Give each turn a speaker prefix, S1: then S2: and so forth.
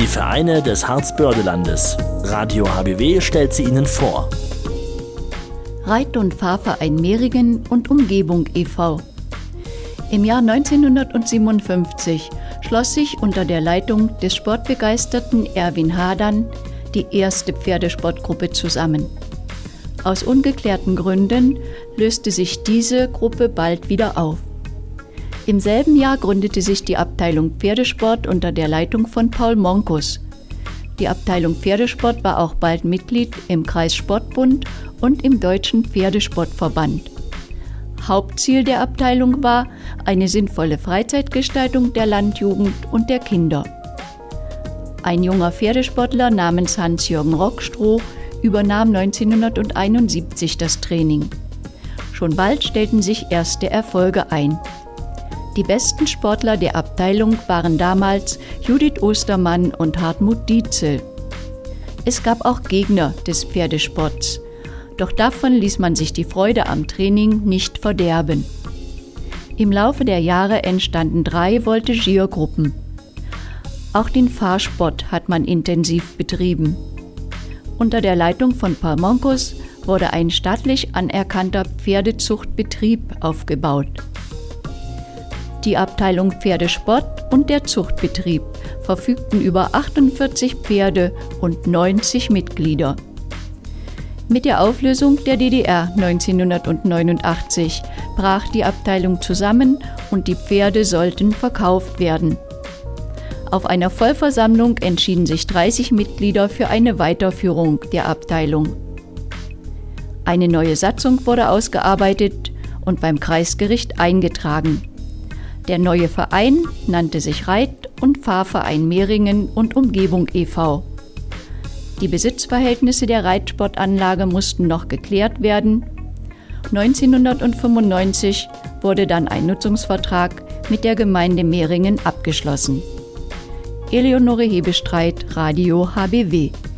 S1: Die Vereine des Harzbördelandes. Radio HBW stellt sie Ihnen vor.
S2: Reit- und Fahrverein Mehringen und Umgebung e.V. Im Jahr 1957 schloss sich unter der Leitung des sportbegeisterten Erwin Hadern die erste Pferdesportgruppe zusammen. Aus ungeklärten Gründen löste sich diese Gruppe bald wieder auf. Im selben Jahr gründete sich die Abteilung Pferdesport unter der Leitung von Paul Monkus. Die Abteilung Pferdesport war auch bald Mitglied im Kreissportbund und im Deutschen Pferdesportverband. Hauptziel der Abteilung war eine sinnvolle Freizeitgestaltung der Landjugend und der Kinder. Ein junger Pferdesportler namens Hans-Jürgen Rockstroh übernahm 1971 das Training. Schon bald stellten sich erste Erfolge ein. Die besten Sportler der Abteilung waren damals Judith Ostermann und Hartmut Dietzel. Es gab auch Gegner des Pferdesports, doch davon ließ man sich die Freude am Training nicht verderben. Im Laufe der Jahre entstanden 3 Voltigiergruppen. Auch den Fahrsport hat man intensiv betrieben. Unter der Leitung von Paul Monkus wurde ein staatlich anerkannter Pferdezuchtbetrieb aufgebaut. Die Abteilung Pferdesport und der Zuchtbetrieb verfügten über 48 Pferde und 90 Mitglieder. Mit der Auflösung der DDR 1989 brach die Abteilung zusammen und die Pferde sollten verkauft werden. Auf einer Vollversammlung entschieden sich 30 Mitglieder für eine Weiterführung der Abteilung. Eine neue Satzung wurde ausgearbeitet und beim Kreisgericht eingetragen. Der neue Verein nannte sich Reit- und Fahrverein Mehringen und Umgebung e.V. Die Besitzverhältnisse der Reitsportanlage mussten noch geklärt werden. 1995 wurde dann ein Nutzungsvertrag mit der Gemeinde Mehringen abgeschlossen. Eleonore Hebestreit, Radio HBW.